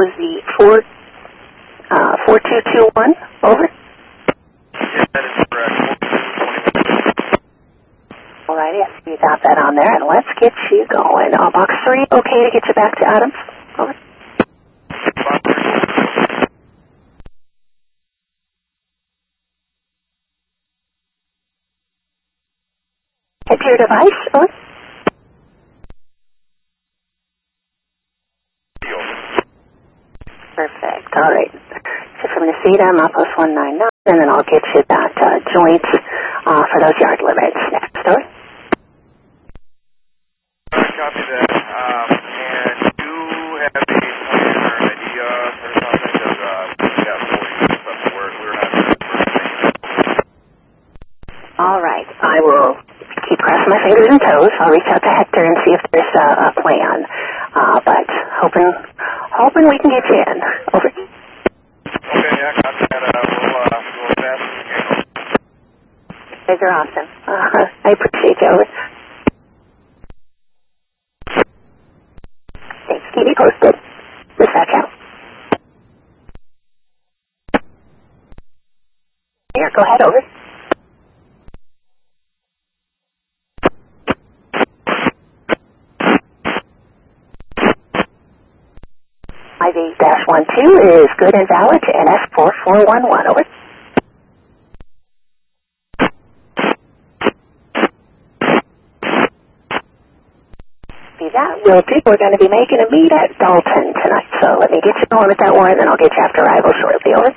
was the 4221. Over. Yes, that is correct. 4221. All right, yes, you got that on there, and let's get you going. Box 3, okay to get you back to Adams? Over. Head to your device. Over. Perfect. All right. So from the CETA, I'm off post 199, and then I'll get you that joint for those yard limits. Next, over. Copy that. And do you have a plan or an idea or something? Because we got 40 stuff to work. We're not doing the first thing. All right. I will keep crossing my fingers and toes. I'll reach out to Hector and see if there's a plan. But hoping we can get you in. Over. Okay, yeah, copy that. We'll fast as we can. You guys are awesome. I appreciate you. Over. Thanks. Keep me posted. Dispatch out. Here, go ahead. Over. IV-12 is good and valid to NS4411. Over. See that? Will do. We're going to be making a meet at Dalton tonight, so let me get you going at that one, and then I'll get you after arrival shortly. Over.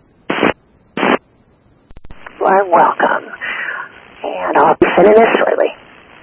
You are welcome. And I'll be sending this shortly.